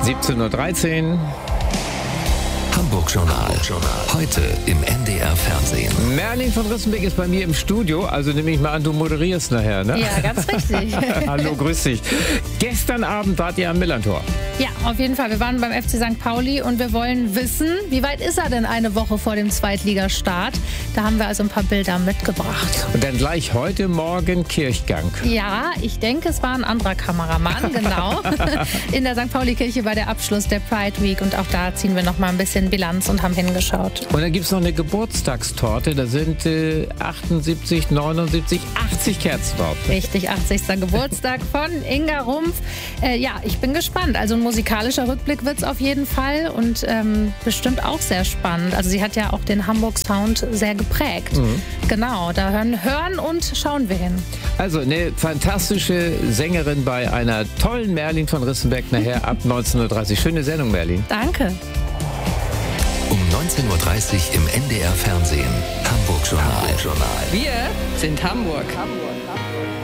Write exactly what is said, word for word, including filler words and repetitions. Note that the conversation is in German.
siebzehn Uhr dreizehn. Hamburg-Journal. Heute im N D R Fernsehen. Merlin von Rissenbeck ist bei mir im Studio. Also nehme ich mal an, du moderierst nachher, ne? Ja, ganz richtig. Hallo, grüß dich. Gestern Abend wart ihr am Millantor. Ja, auf jeden Fall. Wir waren beim F C Sankt Pauli und wir wollen wissen, wie weit ist er denn eine Woche vor dem Zweitligastart? Da haben wir also ein paar Bilder mitgebracht. Und dann gleich heute Morgen Kirchgang. Ja, ich denke, es war ein anderer Kameramann, genau. In der Sankt Pauli-Kirche war der Abschluss der Pride Week und auch da ziehen wir noch mal ein bisschen Bilanz und haben hingeschaut. Und dann gibt es noch eine Geburtstagstorte. Da sind äh, achtundsiebzig, neunundsiebzig, achtzig Kerzen drauf. Richtig, achtzigster Geburtstag von Inga Rumpf. Äh, ja, ich bin gespannt. Also ein musikalischer Rückblick wird es auf jeden Fall und ähm, bestimmt auch sehr spannend. Also sie hat ja auch den Hamburg-Sound sehr geprägt. Mhm. Genau, da hören, hören und schauen wir hin. Also eine fantastische Sängerin bei einer tollen Merlin von Rissenbeck nachher ab neunzehn Uhr dreißig. Schöne Sendung, Merlin. Danke. Um neunzehn Uhr dreißig im N D R Fernsehen. Hamburg-Journal. Wir sind Hamburg. Hamburg, Hamburg.